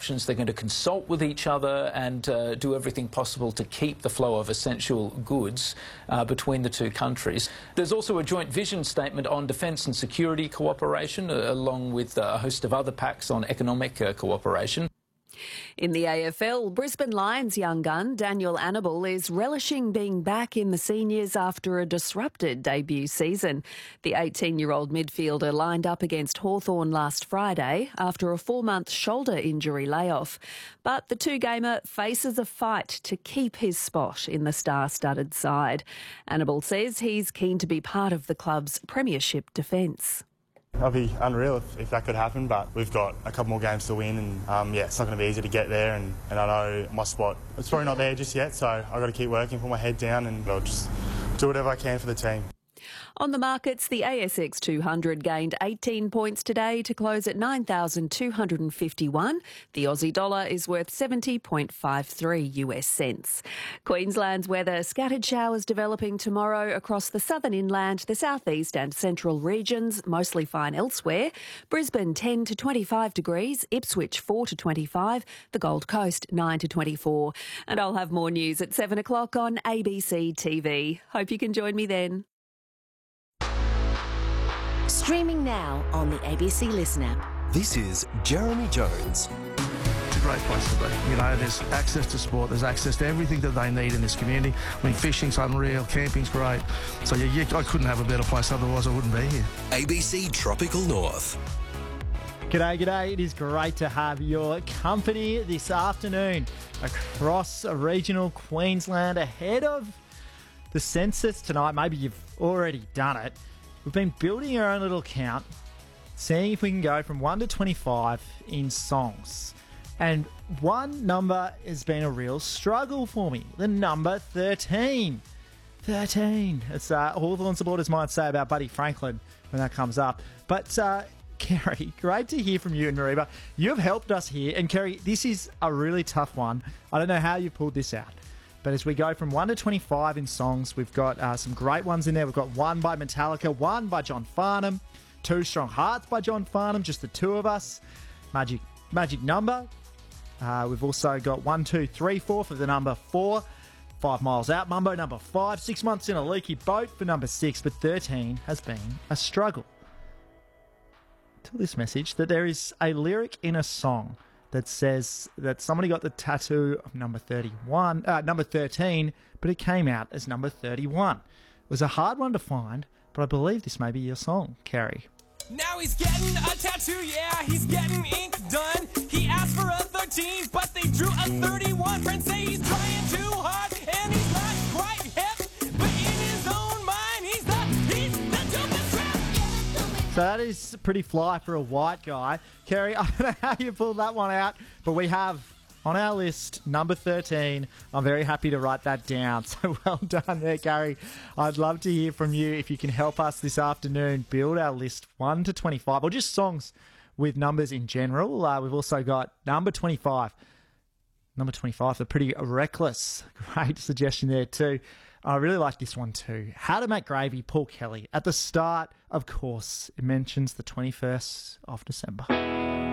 options. They're going to consult with each other and do everything possible to keep the flow of essential goods between the two countries. There's also a joint vision statement on defence and security cooperation, along with a host of other pacts on economic cooperation. In the AFL, Brisbane Lions young gun Daniel Annabelle is relishing being back in the seniors after a disrupted debut season. The 18-year-old midfielder lined up against Hawthorn last Friday after a 4-month shoulder injury layoff. But the two-gamer faces a fight to keep his spot in the star-studded side. Annabelle says he's keen to be part of the club's premiership defence. That'd be unreal if that could happen, but we've got a couple more games to win and it's not going to be easy to get there and I know my spot, it's probably not there just yet, so I've got to keep working, put my head down and I'll just do whatever I can for the team. On the markets, the ASX 200 gained 18 points today to close at 9,251. The Aussie dollar is worth 70.53 US cents. Queensland's weather, scattered showers developing tomorrow across the southern inland, the southeast and central regions, mostly fine elsewhere. Brisbane 10 to 25 degrees, Ipswich 4 to 25, the Gold Coast 9 to 24. And I'll have more news at 7 o'clock on ABC TV. Hope you can join me then. Streaming now on the ABC Listen app. This is Jeremy Jones. It's a great place to be. You know, there's access to sport, there's access to everything that they need in this community. I mean, fishing's unreal, camping's great. So, I couldn't have a better place, otherwise I wouldn't be here. ABC Tropical North. G'day, g'day. It is great to have your company this afternoon across regional Queensland ahead of the census tonight. Maybe you've already done it. We've been building our own little count, seeing if we can go from 1 to 25 in songs. And one number has been a real struggle for me. The number 13. 13. It's Hawthorn supporters might say about Buddy Franklin when that comes up. But, Kerry, great to hear from you and Mariba. You've helped us here. And, Kerry, this is a really tough one. I don't know how you pulled this out. But as we go from 1 to 25 in songs, we've got some great ones in there. We've got one by Metallica, one by John Farnham, Two Strong Hearts by John Farnham, just the two of us. Magic Number. We've also got 1, 2, 3, 4 for the number 4. 5 Miles Out, Mumbo, number 5. 6 Months in a Leaky Boat for number 6. But 13 has been a struggle. To this message that there is a lyric in a song that says that somebody got the tattoo of number 13, but it came out as number 31. It was a hard one to find, but I believe this may be your song, Kerry. Now he's getting a tattoo, yeah, he's getting ink done. He asked for a 13, but they drew a 31. Friends say he's trying too hard, and he's not quite hip, but in his own mind, he's the dopest rap. So that is pretty fly for a white guy. Kerry, I don't know how you pulled that one out, but we have on our list number 13. I'm very happy to write that down. So well done there, Kerry. I'd love to hear from you if you can help us this afternoon build our list 1 to 25, or just songs with numbers in general. We've also got number 25. Number 25, the Pretty Reckless. Great suggestion there too. I really like this one too. How to Make Gravy, Paul Kelly. At the start, of course, it mentions the 21st of December.